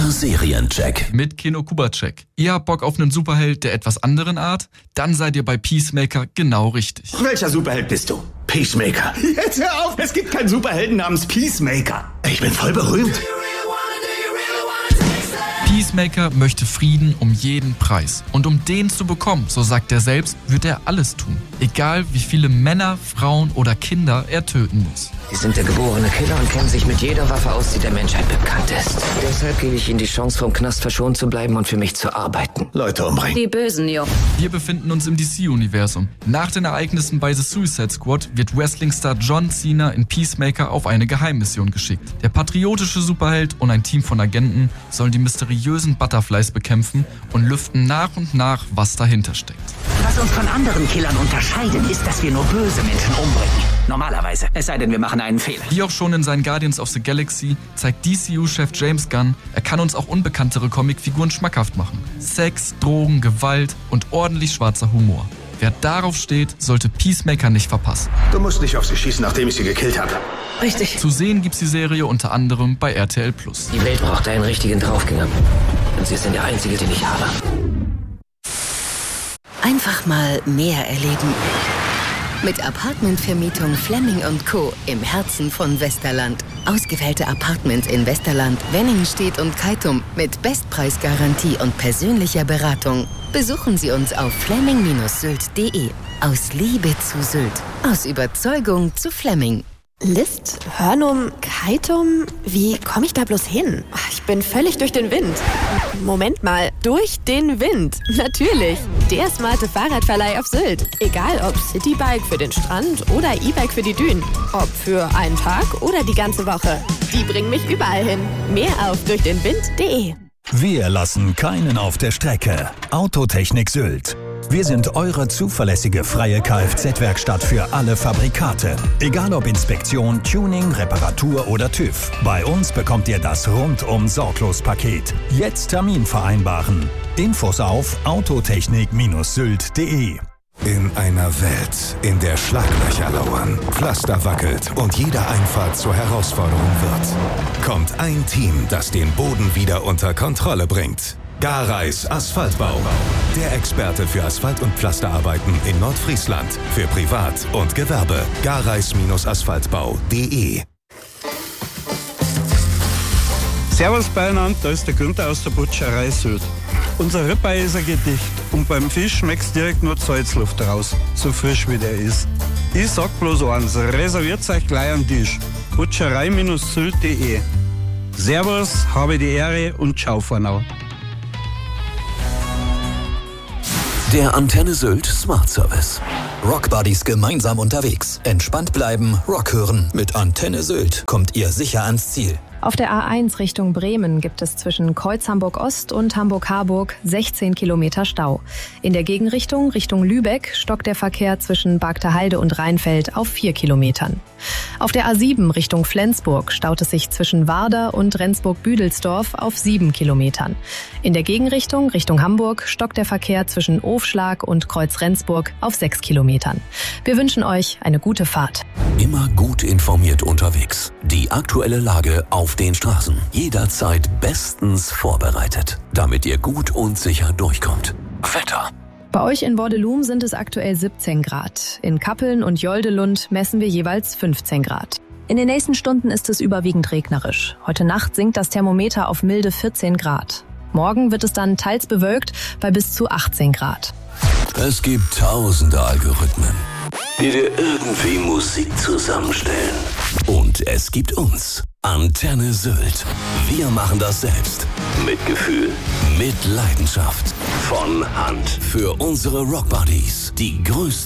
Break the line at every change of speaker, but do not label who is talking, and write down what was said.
Der Seriencheck
mit Keno Kubacek. Ihr habt Bock auf einen Superheld der etwas anderen Art? Dann seid ihr bei Peacemaker genau richtig.
Welcher Superheld bist du? Peacemaker. Jetzt hör auf, es gibt keinen Superhelden namens Peacemaker. Ich bin voll berühmt.
Peacemaker möchte Frieden um jeden Preis. Und um den zu bekommen, so sagt er selbst, wird er alles tun. Egal wie viele Männer, Frauen oder Kinder er töten muss.
Sie sind der geborene Killer und kennen sich mit jeder Waffe aus, die der Menschheit bekannt ist. Deshalb gebe ich Ihnen die Chance, vom Knast verschont zu bleiben und für mich zu arbeiten.
Leute umbringen.
Die Bösen, jo.
Wir befinden uns im DC-Universum. Nach den Ereignissen bei The Suicide Squad wird Wrestling-Star John Cena in Peacemaker auf eine Geheimmission geschickt. Der patriotische Superheld und ein Team von Agenten sollen die mysteriösen Butterflies bekämpfen und lüften nach und nach, was dahinter steckt.
Was uns von anderen Killern unterscheidet, ist, dass wir nur böse Menschen umbringen. Normalerweise. Es sei denn, wir machen einen Fehler.
Wie auch schon in seinen Guardians of the Galaxy zeigt DCU-Chef James Gunn, er kann uns auch unbekanntere Comicfiguren schmackhaft machen. Sex, Drogen, Gewalt und ordentlich schwarzer Humor. Wer darauf steht, sollte Peacemaker nicht verpassen.
Du musst nicht auf sie schießen, nachdem ich sie gekillt habe.
Richtig.
Zu sehen gibt's die Serie unter anderem bei RTL+.
Die Welt braucht einen richtigen Draufgänger. Und Sie sind der Einzige, den ich habe.
Einfach mal mehr erleben. Mit Apartmentvermietung Flemming & Co. im Herzen von Westerland. Ausgewählte Apartments in Westerland, Wenningstedt und Keitum mit Bestpreisgarantie und persönlicher Beratung. Besuchen Sie uns auf flemming-sylt.de. Aus Liebe zu Sylt. Aus Überzeugung zu Flemming.
List, Hörnum, Keitum, wie komme ich da bloß hin? Ich bin völlig durch den Wind. Moment mal, durch den Wind. Natürlich. Der smarte Fahrradverleih auf Sylt. Egal ob Citybike für den Strand oder E-Bike für die Dünen. Ob für einen Tag oder die ganze Woche. Die bringen mich überall hin. Mehr auf durchdenwind.de.
Wir lassen keinen auf der Strecke. Autotechnik Sylt. Wir sind eure zuverlässige freie Kfz-Werkstatt für alle Fabrikate. Egal ob Inspektion, Tuning, Reparatur oder TÜV. Bei uns bekommt ihr das Rundum-Sorglos-Paket. Jetzt Termin vereinbaren. Infos auf autotechnik-sylt.de.
In einer Welt, in der Schlaglöcher lauern, Pflaster wackelt und jede Einfahrt zur Herausforderung wird, kommt ein Team, das den Boden wieder unter Kontrolle bringt. Gareis Asphaltbau. Der Experte für Asphalt- und Pflasterarbeiten in Nordfriesland. Für Privat und Gewerbe. Gareis-Asphaltbau.de.
Servus beieinander, da ist der Günther aus der Butcherei Sylt. Unser Rüppei ist ein Gedicht und beim Fisch schmeckt's direkt nur Salzluft raus, so frisch wie der ist. Ich sag bloß eins, reserviert euch gleich am Tisch. Butcherei-Sylt.de. Servus, habe die Ehre und ciao vornau.
Der Antenne Sylt Smart Service. Rockbuddies gemeinsam unterwegs. Entspannt bleiben, Rock hören. Mit Antenne Sylt kommt ihr sicher ans Ziel.
Auf der A1 Richtung Bremen gibt es zwischen Kreuz Hamburg-Ost und Hamburg-Harburg 16 Kilometer Stau. In der Gegenrichtung Richtung Lübeck stockt der Verkehr zwischen Bargteheide und Rheinfeld auf 4 Kilometern. Auf der A7 Richtung Flensburg staut es sich zwischen Warder und Rendsburg-Büdelsdorf auf 7 Kilometern. In der Gegenrichtung Richtung Hamburg stockt der Verkehr zwischen Ofschlag und Kreuz Rendsburg auf 6 Kilometern. Wir wünschen euch eine gute Fahrt.
Immer gut informiert unterwegs. Die aktuelle Lage auf den Straßen. Jederzeit bestens vorbereitet, damit ihr gut und sicher durchkommt. Wetter.
Bei euch in Bordelum sind es aktuell 17 Grad. In Kappeln und Joldelund messen wir jeweils 15 Grad. In den nächsten Stunden ist es überwiegend regnerisch. Heute Nacht sinkt das Thermometer auf milde 14 Grad. Morgen wird es dann teils bewölkt bei bis zu 18 Grad.
Es gibt tausende Algorithmen, die dir irgendwie Musik zusammenstellen. Und es gibt uns. Antenne Sylt. Wir machen das selbst. Mit Gefühl, mit Leidenschaft. Von Hand. Für unsere Rockbuddies. Die größten